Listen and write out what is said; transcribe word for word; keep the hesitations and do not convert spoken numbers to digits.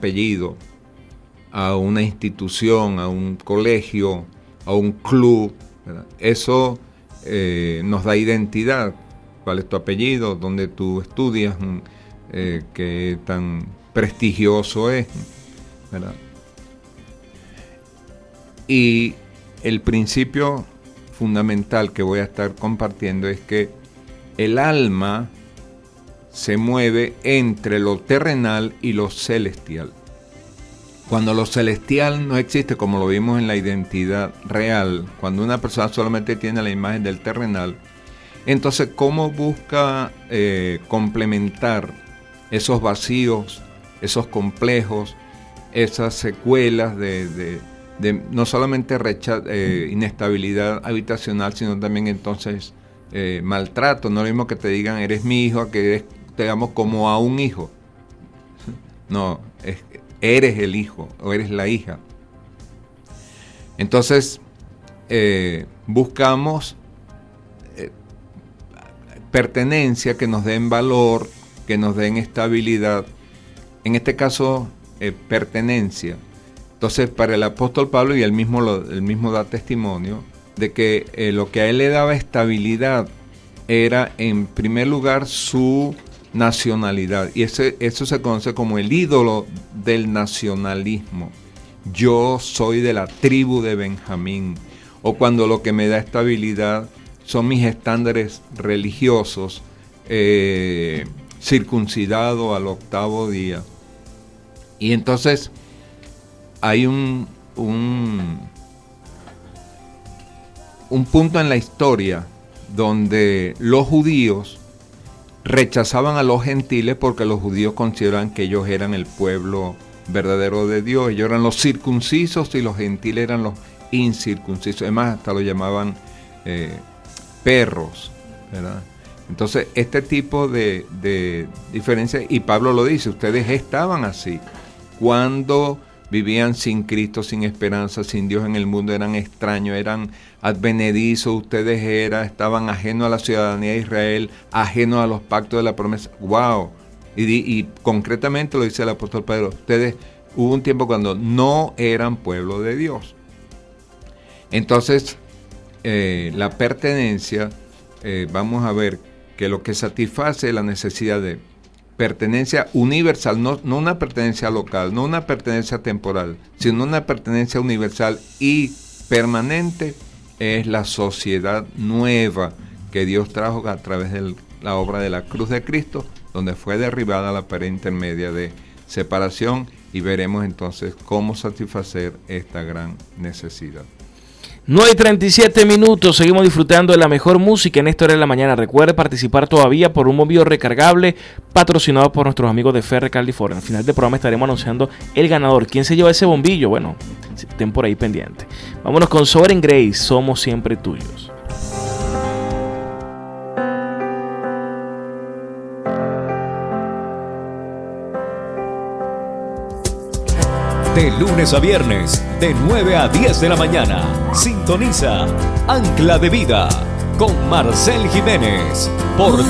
apellido a una institución, a un colegio, a un club, ¿verdad? Eso eh, nos da identidad. ¿Cuál es tu apellido? ¿Dónde tú estudias? Eh, ¿Qué tan prestigioso es? ¿Verdad? Y el principio fundamental que voy a estar compartiendo es que el alma se mueve entre lo terrenal y lo celestial. Cuando lo celestial no existe, como lo vimos en la identidad real, cuando una persona solamente tiene la imagen del terrenal, entonces ¿cómo busca eh, complementar esos vacíos, esos complejos, esas secuelas de, de, de no solamente recha- eh, inestabilidad habitacional, sino también entonces eh, maltrato? No es lo mismo que te digan eres mi hijo, a que eres, digamos, como a un hijo. No, es, eres el hijo o eres la hija. Entonces eh, buscamos eh, pertenencia, que nos den valor, que nos den estabilidad. En este caso, eh, pertenencia. Entonces, para el apóstol Pablo, y él mismo, lo, él mismo da testimonio, de que eh, lo que a él le daba estabilidad era, en primer lugar, su nacionalidad. Y ese, eso se conoce como el ídolo del nacionalismo. Yo soy de la tribu de Benjamín. O cuando lo que me da estabilidad son mis estándares religiosos, eh, circuncidado al octavo día. Y entonces hay un, un, un punto en la historia donde los judíos rechazaban a los gentiles porque los judíos consideraban que ellos eran el pueblo verdadero de Dios. Ellos eran los circuncisos y los gentiles eran los incircuncisos. Además, hasta lo llamaban eh, perros, ¿verdad? Entonces, este tipo de, de diferencias, y Pablo lo dice, ustedes estaban así. Cuando vivían sin Cristo, sin esperanza, sin Dios en el mundo, eran extraños, eran advenedizos, ustedes eran, estaban ajenos a la ciudadanía de Israel, ajenos a los pactos de la promesa. ¡Wow! Y, y concretamente lo dice el apóstol Pedro, ustedes, hubo un tiempo cuando no eran pueblo de Dios. Entonces, eh, la pertenencia, eh, vamos a ver que lo que satisface la necesidad de pertenencia universal, no, no una pertenencia local, no una pertenencia temporal, sino una pertenencia universal y permanente, es la sociedad nueva que Dios trajo a través de la obra de la cruz de Cristo, donde fue derribada la pared intermedia de separación, y veremos entonces cómo satisfacer esta gran necesidad. nueve y treinta y siete minutos, seguimos disfrutando de la mejor música en esta hora de la mañana. Recuerde participar todavía por un bombillo recargable patrocinado por nuestros amigos de Ferre California. Al final del programa estaremos anunciando el ganador. ¿Quién se lleva ese bombillo? Bueno, estén por ahí pendientes. Vámonos con Sovereign Grace, Somos Siempre Tuyos. De lunes a viernes, de nueve a diez de la mañana, sintoniza Ancla de Vida con Marcel Jiménez por